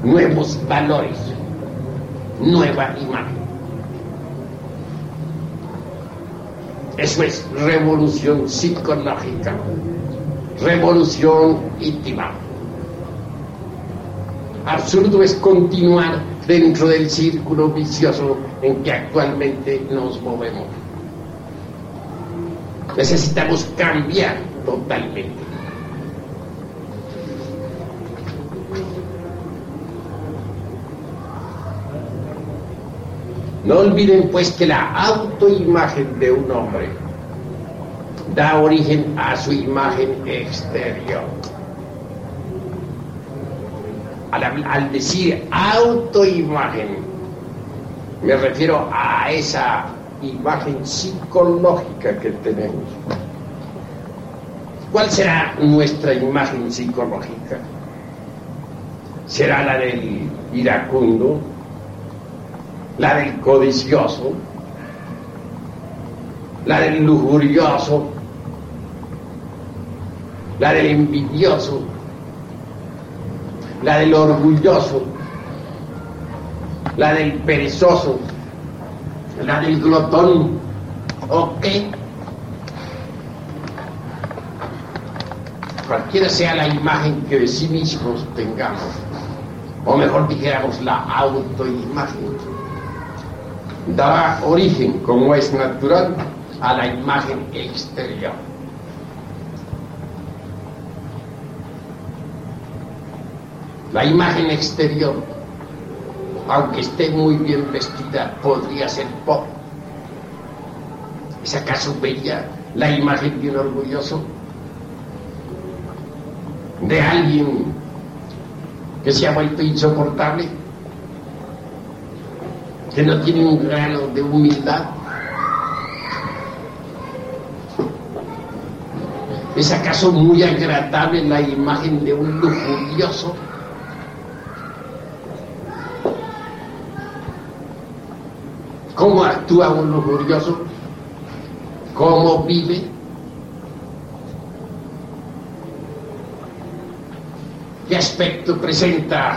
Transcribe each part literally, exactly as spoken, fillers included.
nuevos valores, nueva imagen. Eso es revolución psicológica, revolución íntima. Absurdo es continuar dentro del círculo vicioso en que actualmente nos movemos. Necesitamos cambiar totalmente. No olviden pues que la autoimagen de un hombre da origen a su imagen exterior. Al, al decir autoimagen, me refiero a esa imagen psicológica que tenemos. ¿Cuál será nuestra imagen psicológica? ¿Será la del iracundo? ¿La del codicioso? ¿La del lujurioso? ¿La del envidioso? ¿La del orgulloso? ¿La del perezoso? ¿La del glotón? ¿O qué? Cualquiera sea la imagen que de sí mismos tengamos, o mejor dijéramos la autoimagen, dará origen, como es natural, a la imagen exterior. La imagen exterior, aunque esté muy bien vestida, podría ser pobre. ¿Es acaso bella la imagen de un orgulloso? ¿De alguien que se ha vuelto insoportable? ¿Que no tiene un grano de humildad? ¿Es acaso muy agradable la imagen de un lujurioso? ¿Cómo actúa un lujurioso? ¿Cómo vive? ¿Qué aspecto presenta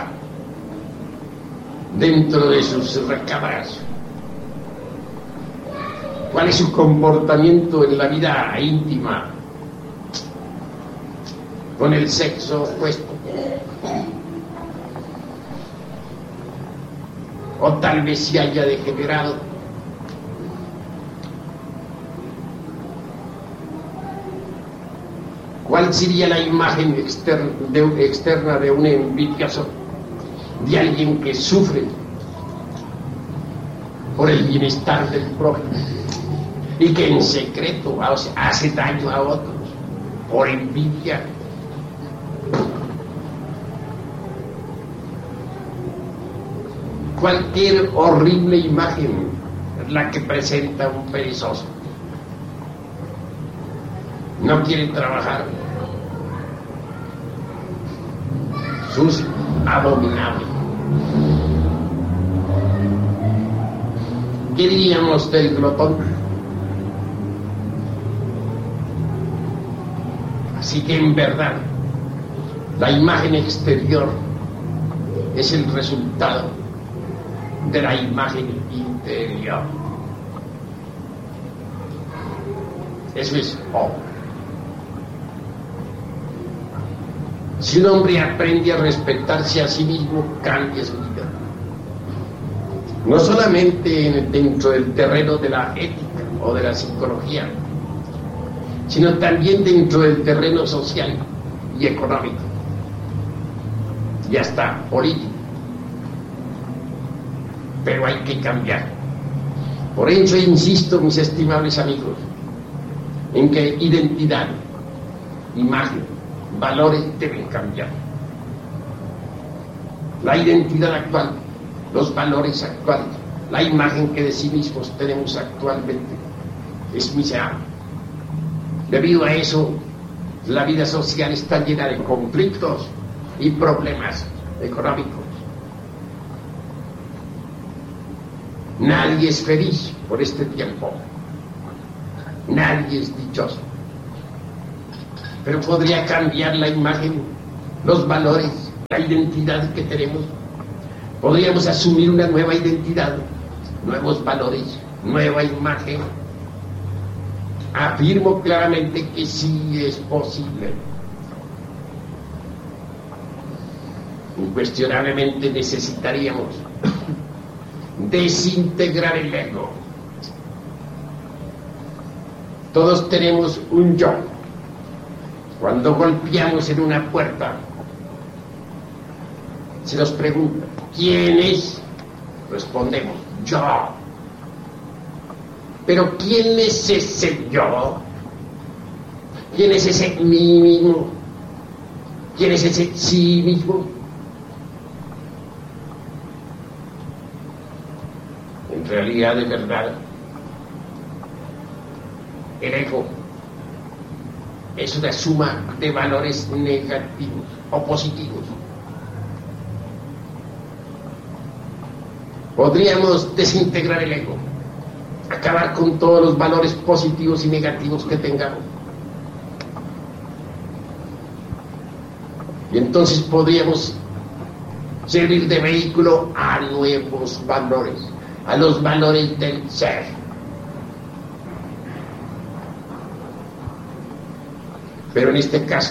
dentro de sus recámaras? ¿Cuál es su comportamiento en la vida íntima con el sexo opuesto? O tal vez se haya degenerado. ¿Cuál sería la imagen externa de, externa de un envidioso? De alguien que sufre por el bienestar del prójimo y que en secreto hace daño a otros por envidia. Cualquier horrible imagen es la que presenta un perezoso. No quiere trabajar, sucio, abominable. ¿Qué diríamos del glotón? Así que en verdad, la imagen exterior es el resultado de la imagen interior. Eso es obra. Si un hombre aprende a respetarse a sí mismo, cambia su vida. No solamente dentro del terreno de la ética o de la psicología, sino también dentro del terreno social y económico y hasta político. Pero hay que cambiar. Por eso insisto, mis estimables amigos, en que identidad, imagen, valores deben cambiar. La identidad actual, los valores actuales, la imagen que de sí mismos tenemos actualmente es miserable. Debido a eso, la vida social está llena de conflictos y problemas económicos. Nadie es feliz por este tiempo. Nadie es dichoso. Pero podría cambiar la imagen, los valores, la identidad que tenemos Podríamos asumir una nueva identidad, nuevos valores, nueva imagen. Afirmo claramente que sí es posible. Incuestionablemente necesitaríamos desintegrar el ego. Todos tenemos un yo. Cuando golpeamos en una puerta, se nos pregunta, ¿quién es? Respondemos, yo. Pero ¿quién es ese yo? ¿Quién es ese mí mismo? ¿Quién es ese sí mismo? En realidad, de verdad, el ego es una suma de valores negativos o positivos. Podríamos desintegrar el ego, acabar con todos los valores positivos y negativos que tengamos. Y entonces podríamos servir de vehículo a nuevos valores, a los valores del ser. Pero en este caso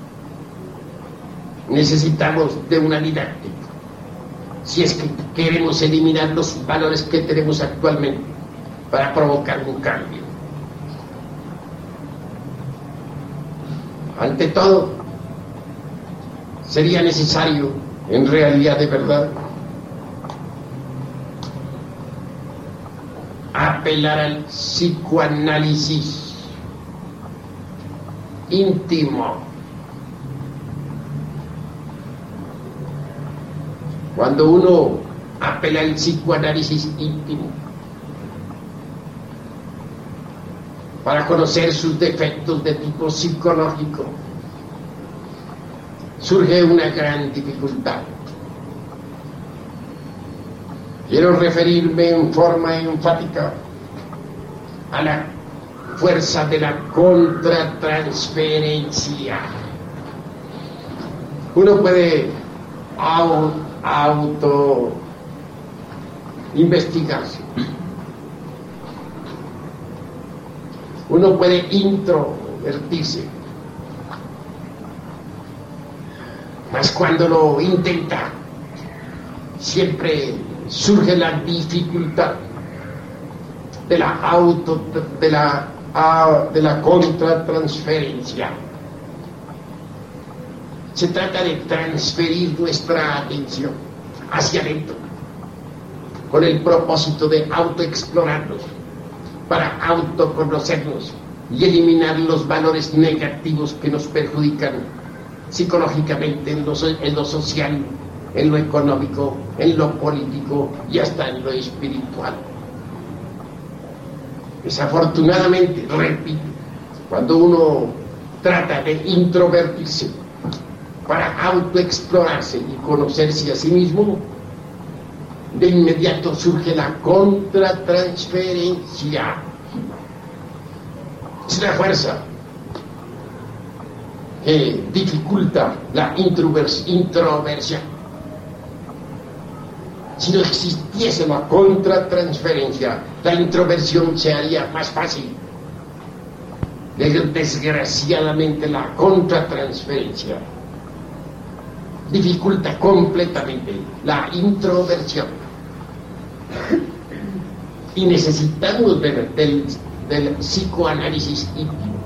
necesitamos de una didáctica. Si es que queremos eliminar los valores que tenemos actualmente para provocar un cambio. Ante todo, sería necesario, en realidad de verdad, apelar al psicoanálisis íntimo. Cuando uno apela al psicoanálisis íntimo para conocer sus defectos de tipo psicológico, surge una gran dificultad. Quiero referirme en forma enfática a la fuerza de la contratransferencia. Uno puede auto investigarse. Uno puede introvertirse. Mas cuando lo intenta, siempre surge la dificultad de la auto de la de la contratransferencia. Se trata de transferir nuestra atención hacia adentro con el propósito de autoexplorarnos, para autoconocernos y eliminar los valores negativos que nos perjudican psicológicamente en lo, en lo social, en lo económico, en lo político y hasta en lo espiritual. Desafortunadamente, repito, cuando uno trata de introvertirse para autoexplorarse y conocerse a sí mismo, de inmediato surge la contratransferencia. Es una fuerza que dificulta la introversión. Si no existiese la contratransferencia, la introversión se haría más fácil. Desgraciadamente, la contratransferencia dificulta completamente la introversión. Y necesitamos del, del, del psicoanálisis íntimo.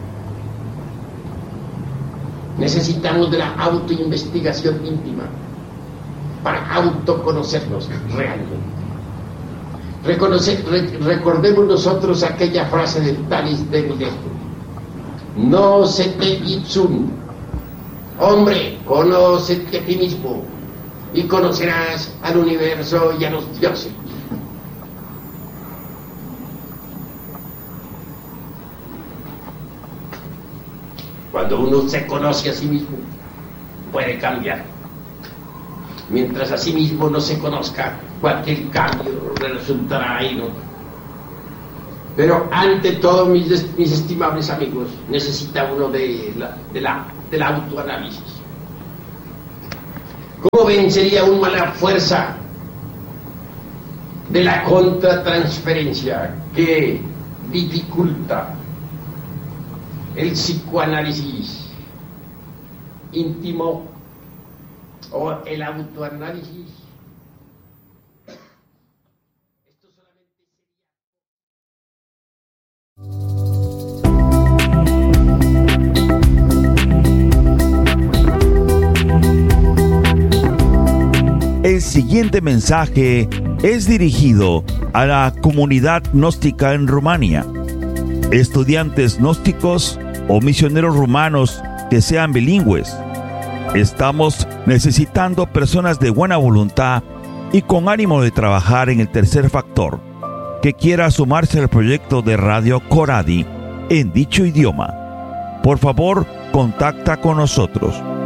Necesitamos de la autoinvestigación íntima para autoconocernos realmente. Reconocer, re, recordemos nosotros aquella frase de Tales de Mileto: no se te ipsum. Hombre, conócete a ti mismo y conocerás al universo y a los dioses. Cuando uno se conoce a sí mismo, puede cambiar. Mientras a sí mismo no se conozca, cualquier cambio le resultará inútil. Pero ante todo, mis, mis estimables amigos, necesita uno de la, de la, del autoanálisis. ¿Cómo vencería uno a la fuerza de la contratransferencia que dificulta el psicoanálisis íntimo o el autoanálisis. Esto solamente sería... El siguiente mensaje es dirigido a la comunidad gnóstica en Rumania. Estudiantes gnósticos o misioneros rumanos que sean bilingües. Estamos necesitando personas de buena voluntad y con ánimo de trabajar en el tercer factor, que quiera sumarse al proyecto de Radio Coradi en dicho idioma. Por favor, contacta con nosotros.